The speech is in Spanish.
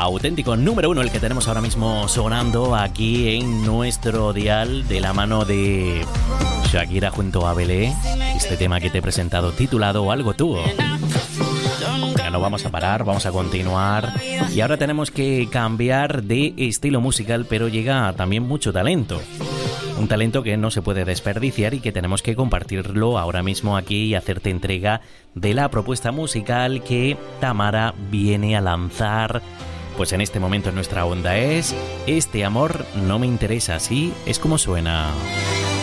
auténtico número 1 el que tenemos ahora mismo sonando aquí en nuestro dial, de la mano de Shakira junto a Belé. Este tema que te he presentado titulado Algo Tú. Ya no vamos a parar, vamos a continuar. Y ahora tenemos que cambiar de estilo musical, pero llega también mucho talento. Un talento que no se puede desperdiciar y que tenemos que compartirlo ahora mismo aquí y hacerte entrega de la propuesta musical que Tamara viene a lanzar pues en este momento en nuestra onda. Es Este amor no me interesa, así es como suena.